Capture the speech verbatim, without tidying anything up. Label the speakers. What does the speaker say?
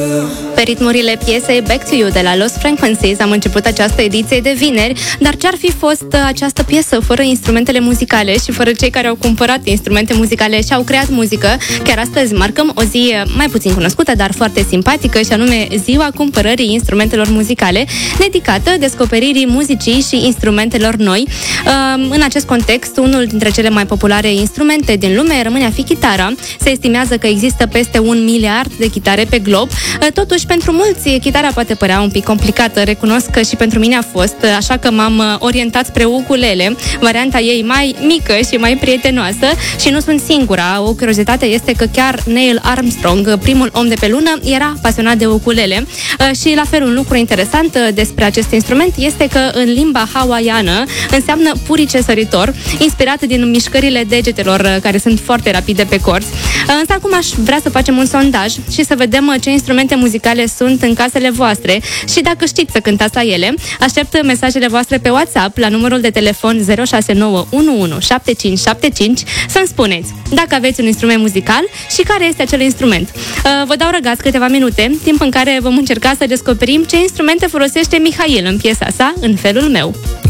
Speaker 1: Pe ritmurile piesei Back to You de la Lost Frequencies am început această ediție de vineri, dar ce-ar fi fost această piesă fără instrumentele muzicale și fără cei care au cumpărat instrumente muzicale și au creat muzică? Chiar astăzi marcăm o zi mai puțin cunoscută, dar foarte simpatică, și anume Ziua Cumpărării Instrumentelor Muzicale, dedicată descoperirii muzicii și instrumentelor noi. În acest context, unul dintre cele mai populare instrumente din lume rămâne a fi chitara. Se estimează că există peste un miliard de chitare pe glob. Totuși, pentru mulți, chitara poate părea un pic complicată, recunosc că și pentru mine a fost, așa că m-am orientat spre ukulele, varianta ei mai mică și mai prietenoasă, și nu sunt singura. O curiozitate este că chiar Neil Armstrong, primul om de pe lună, era pasionat de ukulele. Și la fel, un lucru interesant despre acest instrument este că în limba hawaiană înseamnă purice săritor, inspirat din mișcările degetelor care sunt foarte rapide pe corzi. Însă acum aș vrea să facem un sondaj și să vedem ce instrumente muzicale sunt în casele voastre și dacă știți să cântați la ele. Aștept mesajele voastre pe WhatsApp la numărul de telefon zero șase nouă unu unu șapte cinci șapte cinci să-mi spuneți dacă aveți un instrument muzical și care este acel instrument. Vă dau răgați câteva minute, timp în care vom încerca să descoperim ce instrumente folosește Mihail în piesa sa În felul meu.